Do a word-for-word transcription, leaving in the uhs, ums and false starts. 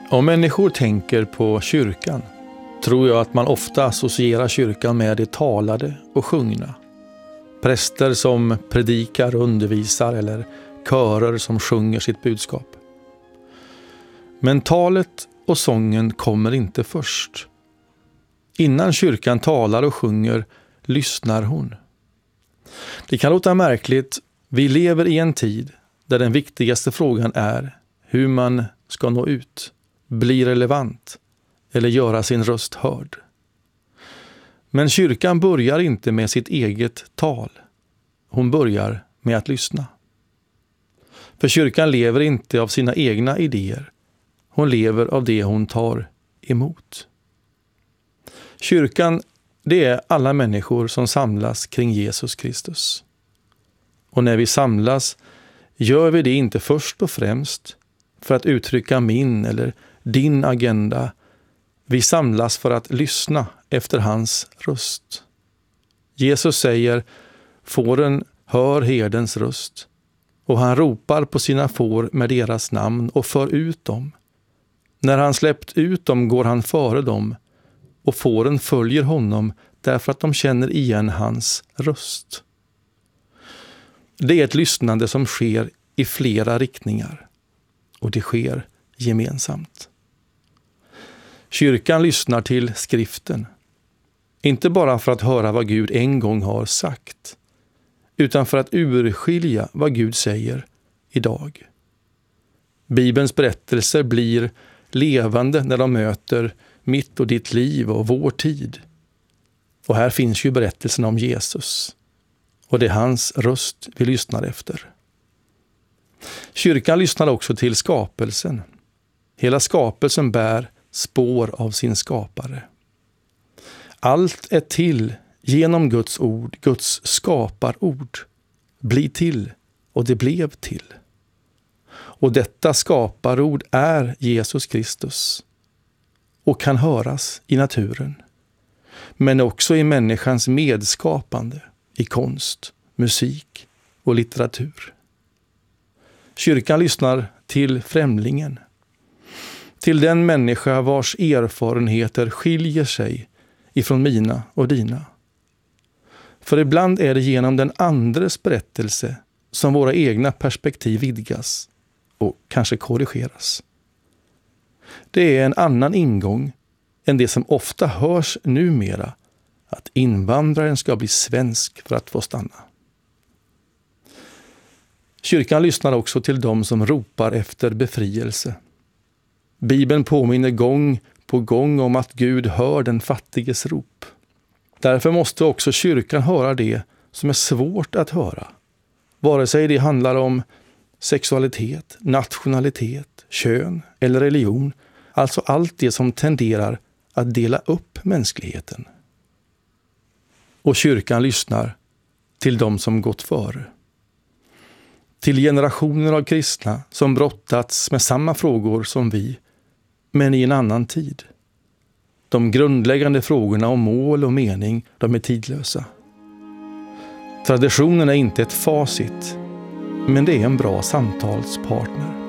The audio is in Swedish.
Om människor tänker på kyrkan tror jag att man ofta associerar kyrkan med det talade och sjungna. Präster som predikar och undervisar eller körer som sjunger sitt budskap. Men talet och sången kommer inte först. Innan kyrkan talar och sjunger lyssnar hon. Det kan låta märkligt, vi lever i en tid där den viktigaste frågan är hur man ska nå ut, bli relevant eller göra sin röst hörd. Men kyrkan börjar inte med sitt eget tal. Hon börjar med att lyssna. För kyrkan lever inte av sina egna idéer. Hon lever av det hon tar emot. Kyrkan, det är alla människor som samlas kring Jesus Kristus. Och när vi samlas gör vi det inte först och främst för att uttrycka min eller din agenda. Vi samlas för att lyssna efter hans röst. Jesus säger, fåren hör herdens röst, och han ropar på sina får med deras namn och för ut dem. När han släppt ut dem går han före dem, och fåren följer honom därför att de känner igen hans röst. Det är ett lyssnande som sker i flera riktningar, och det sker gemensamt. Kyrkan lyssnar till skriften, inte bara för att höra vad Gud en gång har sagt, utan för att urskilja vad Gud säger idag. Bibelns berättelser blir levande när de möter mitt och ditt liv och vår tid. Och här finns ju berättelsen om Jesus, och det är hans röst vi lyssnar efter. Kyrkan lyssnar också till skapelsen. Hela skapelsen bär spår av sin skapare. Allt är till genom Guds ord, Guds skaparord. Bli till, och det blev till. Och detta skaparord är Jesus Kristus och kan höras i naturen, men också i människans medskapande, i konst, musik och litteratur. Kyrkan lyssnar till främlingen, till den människa vars erfarenheter skiljer sig ifrån mina och dina. För ibland är det genom den andres berättelse som våra egna perspektiv vidgas och kanske korrigeras. Det är en annan ingång än det som ofta hörs numera, att invandraren ska bli svensk för att få stanna. Kyrkan lyssnar också till dem som ropar efter befrielse. Bibeln påminner gång på gång om att Gud hör den fattiges rop. Därför måste också kyrkan höra det som är svårt att höra. Vare sig det handlar om sexualitet, nationalitet, kön eller religion. Alltså allt det som tenderar att dela upp mänskligheten. Och kyrkan lyssnar till dem som gått före. Till generationer av kristna som brottats med samma frågor som vi, men i en annan tid. De grundläggande frågorna om mål och mening, de är tidlösa. Traditionen är inte ett facit, men det är en bra samtalspartner.